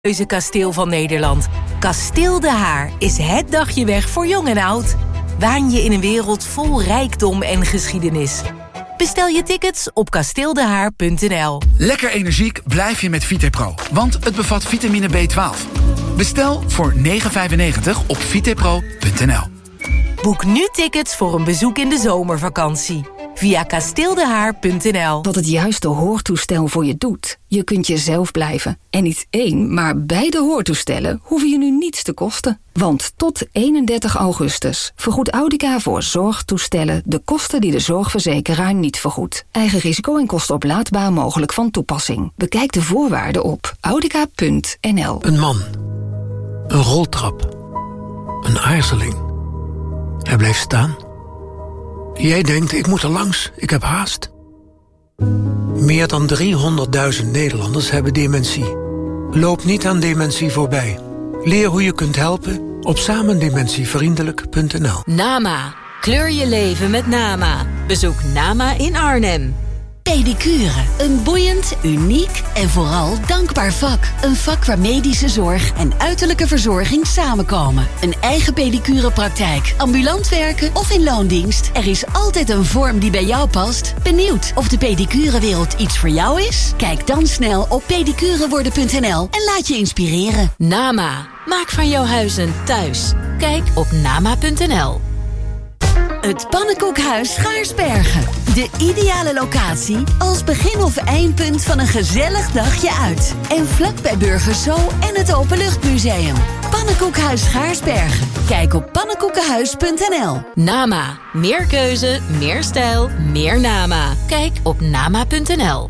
kasteel van Nederland. Kasteel De Haar is het dagje weg voor jong en oud. Waan je in een wereld vol rijkdom en geschiedenis. Bestel je tickets op kasteeldehaar.nl. Lekker energiek blijf je met VitePro, want het bevat vitamine B12. Bestel voor €9,95 op vitepro.nl. Boek nu tickets voor een bezoek in de zomervakantie. Via kasteeldehaar.nl. Wat het juiste hoortoestel voor je doet. Je kunt jezelf blijven. En niet één, maar beide hoortoestellen hoeven je nu niets te kosten. Want tot 31 augustus vergoedt Audica voor zorgtoestellen de kosten die de zorgverzekeraar niet vergoedt. Eigen risico en kosten oplaadbaar mogelijk van toepassing. Bekijk de voorwaarden op audica.nl. Een man. Een roltrap. Een aarzeling. Hij bleef staan. Jij denkt, ik moet er langs, ik heb haast. Meer dan 300.000 Nederlanders hebben dementie. Loop niet aan dementie voorbij. Leer hoe je kunt helpen op samendementievriendelijk.nl. NAMA. Kleur je leven met NAMA. Bezoek NAMA in Arnhem. Pedicure. Een boeiend, uniek en vooral dankbaar vak. Een vak waar medische zorg en uiterlijke verzorging samenkomen. Een eigen pedicurepraktijk, ambulant werken of in loondienst. Er is altijd een vorm die bij jou past. Benieuwd of de pedicurewereld iets voor jou is? Kijk dan snel op pedicureworden.nl en laat je inspireren. NAMA. Maak van jouw huis een thuis. Kijk op nama.nl. Het Pannenkoekhuis Schaarsbergen. De ideale locatie als begin- of eindpunt van een gezellig dagje uit. En vlakbij Burgers Zoo en het Openluchtmuseum. Pannenkoekhuis Schaarsbergen. Kijk op pannenkoekenhuis.nl. NAMA. Meer keuze, meer stijl, meer NAMA. Kijk op nama.nl.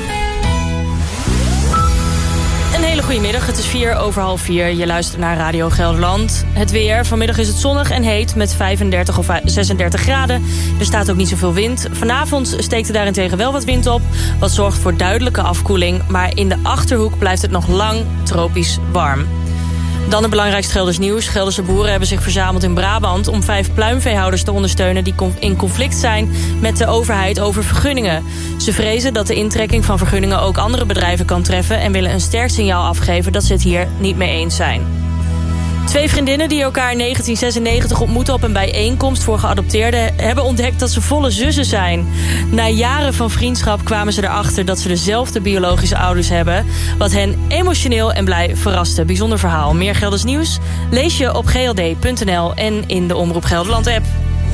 Een hele goede middag, het is 4:04. Je luistert naar Radio Gelderland. Het weer, vanmiddag is het zonnig en heet met 35 of 36 graden. Er staat ook niet zoveel wind. Vanavond steekt er daarentegen wel wat wind op, wat zorgt voor duidelijke afkoeling. Maar in de Achterhoek blijft het nog lang tropisch warm. Dan het belangrijkste Gelders nieuws. Gelderse boeren hebben zich verzameld in Brabant om 5 pluimveehouders te ondersteunen die in conflict zijn met de overheid over vergunningen. Ze vrezen dat de intrekking van vergunningen ook andere bedrijven kan treffen en willen een sterk signaal afgeven dat ze het hier niet mee eens zijn. 2 vriendinnen die elkaar in 1996 ontmoetten op een bijeenkomst voor geadopteerden hebben ontdekt dat ze volle zussen zijn. Na jaren van vriendschap kwamen ze erachter dat ze dezelfde biologische ouders hebben, wat hen emotioneel en blij verraste. Bijzonder verhaal. Meer Gelders nieuws lees je op gld.nl en in de Omroep Gelderland app.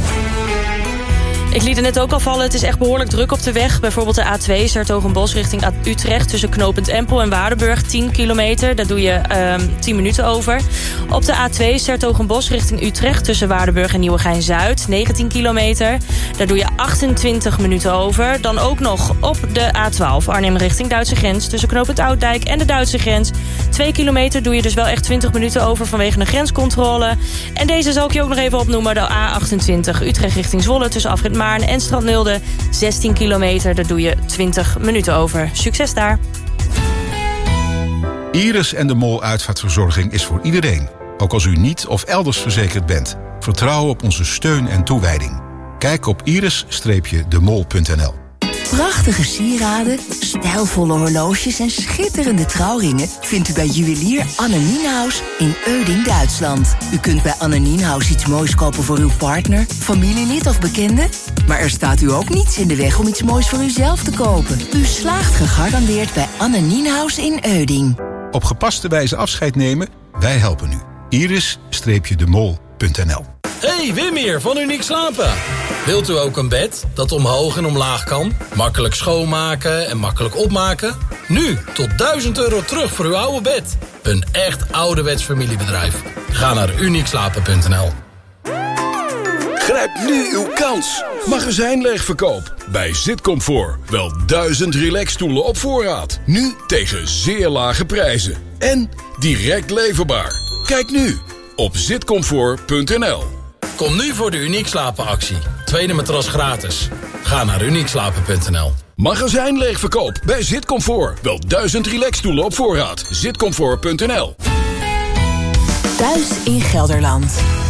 Ik liet het net ook al vallen, het is echt behoorlijk druk op de weg. Bijvoorbeeld de A2 's-Hertogenbosch richting Utrecht tussen knooppunt Empel en Waardenburg, 10 kilometer. Daar doe je 10 minuten over. Op de A2 's-Hertogenbosch richting Utrecht tussen Waardenburg en Nieuwegein-Zuid, 19 kilometer. Daar doe je 28 minuten over. Dan ook nog op de A12 Arnhem richting Duitse grens tussen knooppunt Ouddijk en de Duitse grens. 2 kilometer doe je dus wel echt 20 minuten over vanwege een grenscontrole. En deze zal ik je ook nog even opnoemen, de A28 Utrecht richting Zwolle tussen Afrit Maarn en Strandnulde, 16 kilometer, daar doe je 20 minuten over. Succes daar. Iris en de Mol uitvaartverzorging is voor iedereen. Ook als u niet of elders verzekerd bent. Vertrouw op onze steun en toewijding. Kijk op iris-demol.nl. Prachtige sieraden, stijlvolle horloges en schitterende trouwringen vindt u bij juwelier Anne Nienhuis in Euding, Duitsland. U kunt bij Anne Nienhuis iets moois kopen voor uw partner, familielid of bekende. Maar er staat u ook niets in de weg om iets moois voor uzelf te kopen. U slaagt gegarandeerd bij Anne Nienhuis in Euding. Op gepaste wijze afscheid nemen? Wij helpen u. iris-demol.nl. Hey, Wim hier van Uniek Slapen. Wilt u ook een bed dat omhoog en omlaag kan? Makkelijk schoonmaken en makkelijk opmaken? Nu tot €1000 terug voor uw oude bed. Een echt ouderwets familiebedrijf. Ga naar uniekslapen.nl. Grijp nu uw kans. Magazijnleegverkoop bij Zitcomfort. Wel 1000 relaxstoelen op voorraad. Nu tegen zeer lage prijzen. En direct leverbaar. Kijk nu op zitcomfort.nl. Kom nu voor de Uniek Slapen actie. Tweede matras gratis. Ga naar uniekslapen.nl. Magazijnleegverkoop bij Zitcomfort. Wel 1000 relaxstoelen op voorraad. Zitcomfort.nl. Thuis in Gelderland.